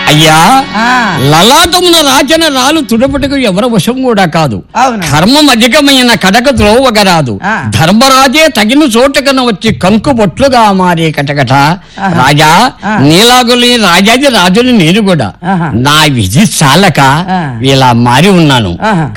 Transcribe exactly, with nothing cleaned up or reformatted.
అయ్యా, లలాటమున రాచన రాలు తుడపటకు ఎవరి వశం కూడా కాదు. కర్మం అధికమైన కడక ద్రోవగరాదు. ధర్మరాజే తగిన చోటకన వచ్చి కంకు బొట్లుగా మారే కటకట. రాజా, నీలాగులి రాజాది రాజుని నేను కూడా నా విధి చాలక ఇలా మారి ఉన్నాను.